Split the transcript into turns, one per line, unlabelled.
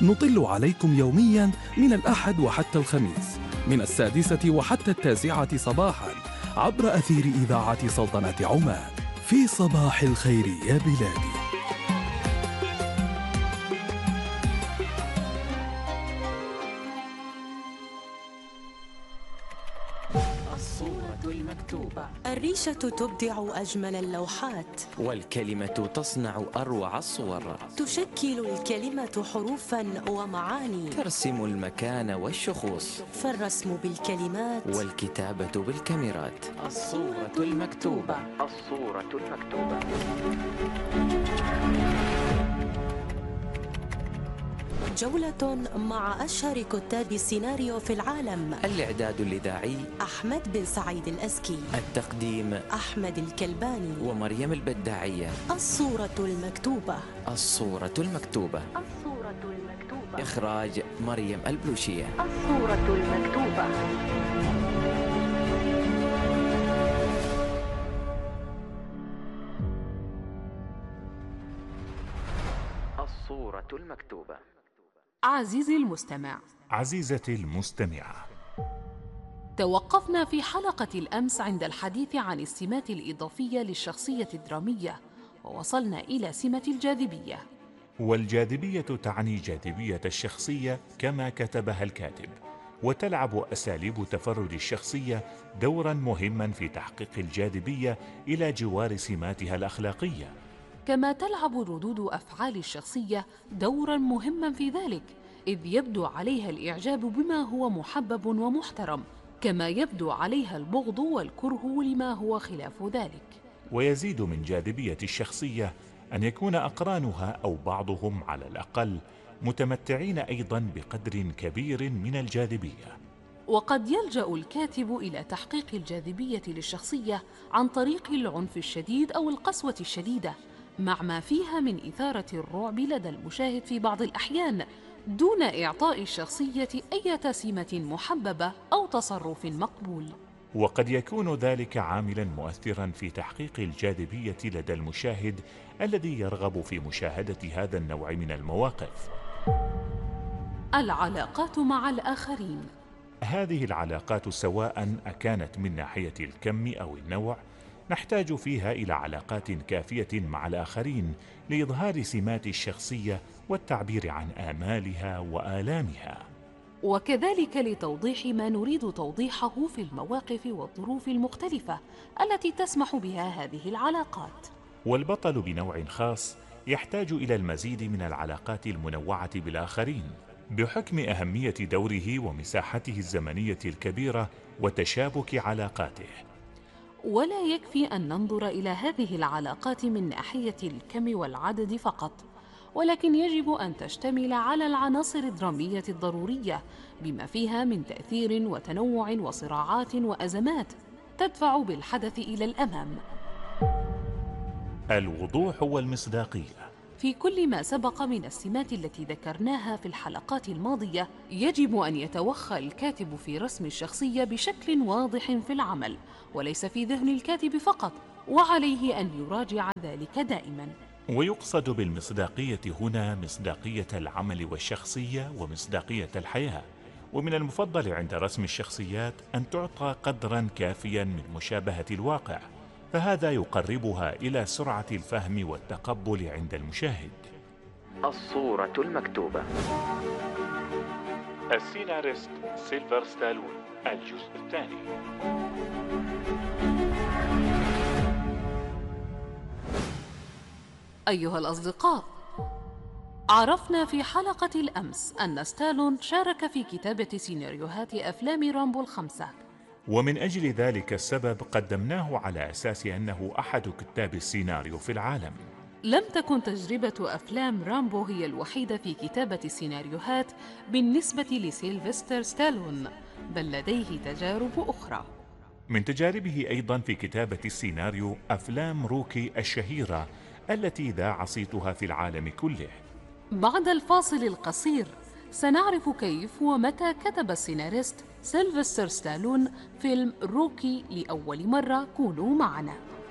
نطل عليكم يوميا من الأحد وحتى الخميس من 6 وحتى 9 صباحا عبر أثير إذاعة سلطنة عمان. في صباح الخير يا بلادي.
الصورة المكتوبة.
الريشة تبدع أجمل اللوحات،
والكلمة تصنع أروع الصور.
تشكل الكلمة حروفا ومعاني،
ترسم المكان والشخوص،
فالرسم بالكلمات
والكتابة بالكاميرات. الصورة المكتوبة. الصورة المكتوبة.
جولة مع أشهر كتاب السيناريو في العالم.
الإعداد الإذاعي
أحمد بن سعيد الأزكي،
التقديم
أحمد الكلباني
ومريم البداعية.
الصورة المكتوبة.
الصورة المكتوبة.
الصورة المكتوبة.
إخراج مريم البلوشية.
الصورة المكتوبة.
الصورة المكتوبة.
عزيزي المستمع،
عزيزتي المستمعة،
توقفنا في حلقة الأمس عند الحديث عن السمات الإضافية للشخصية الدرامية، ووصلنا إلى سمة الجاذبية.
والجاذبية تعني جاذبية الشخصية كما كتبها الكاتب، وتلعب أساليب تفرد الشخصية دورا مهما في تحقيق الجاذبية إلى جوار سماتها الأخلاقية،
كما تلعب ردود أفعال الشخصية دورا مهما في ذلك، إذ يبدو عليها الإعجاب بما هو محبب ومحترم، كما يبدو عليها البغض والكره لما هو خلاف ذلك.
ويزيد من جاذبية الشخصية أن يكون أقرانها أو بعضهم على الأقل متمتعين أيضا بقدر كبير من الجاذبية.
وقد يلجأ الكاتب إلى تحقيق الجاذبية للشخصية عن طريق العنف الشديد أو القسوة الشديدة، مع ما فيها من إثارة الرعب لدى المشاهد في بعض الأحيان، دون إعطاء الشخصية أي سمة محببة أو تصرف مقبول.
وقد يكون ذلك عاملا مؤثرا في تحقيق الجاذبية لدى المشاهد الذي يرغب في مشاهدة هذا النوع من المواقف.
العلاقات مع الآخرين.
هذه العلاقات سواء أكانت من ناحية الكم أو النوع، نحتاج فيها إلى علاقات كافية مع الآخرين لإظهار سمات الشخصية والتعبير عن آمالها وآلامها،
وكذلك لتوضيح ما نريد توضيحه في المواقف والظروف المختلفة التي تسمح بها هذه العلاقات.
والبطل بنوع خاص يحتاج إلى المزيد من العلاقات المنوعة بالآخرين بحكم أهمية دوره ومساحته الزمنية الكبيرة وتشابك علاقاته.
ولا يكفي أن ننظر إلى هذه العلاقات من ناحية الكم والعدد فقط، ولكن يجب أن تشتمل على العناصر الدرامية الضرورية بما فيها من تأثير وتنوع وصراعات وأزمات تدفع بالحدث إلى الأمام.
الوضوح والمصداقية.
في كل ما سبق من السمات التي ذكرناها في الحلقات الماضية، يجب أن يتوخى الكاتب في رسم الشخصية بشكل واضح في العمل، وليس في ذهن الكاتب فقط، وعليه أن يراجع ذلك دائما.
ويقصد بالمصداقية هنا مصداقية العمل والشخصية ومصداقية الحياة. ومن المفضل عند رسم الشخصيات أن تعطى قدرا كافيا من مشابهة الواقع، فهذا يقربها إلى سرعة الفهم والتقبل عند المشاهد.
الصورة المكتوبة.
السيناريست سيلفر ستالون، الجزء الثاني.
أيها الأصدقاء، عرفنا في حلقة الأمس أن ستالون شارك في كتابة سيناريوهات أفلام رامبو ال5،
ومن أجل ذلك السبب قدمناه على أساس أنه أحد كتاب السيناريو في العالم.
لم تكن تجربة أفلام رامبو هي الوحيدة في كتابة السيناريوهات بالنسبة لسيلفستر ستالون، بل لديه تجارب أخرى.
من تجاربه أيضا في كتابة السيناريو أفلام روكي الشهيرة التي ذاع صيتها في العالم كله.
بعد الفاصل القصير سنعرف كيف ومتى كتب السيناريست سيلفستر ستالون فيلم روكي لأول مرة. كونوا معنا.